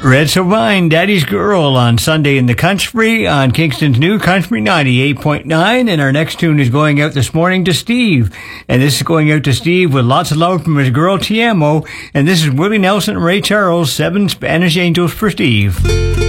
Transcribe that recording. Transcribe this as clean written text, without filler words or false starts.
Red Sovine, Daddy's Girl on Sunday in the Country on Kingston's new Country 98.9. And our next tune is going out this morning to Steve. And this is going out to Steve with lots of love from his girl Tiamo. And this is Willie Nelson and Ray Charles, 7 Spanish Angels for Steve.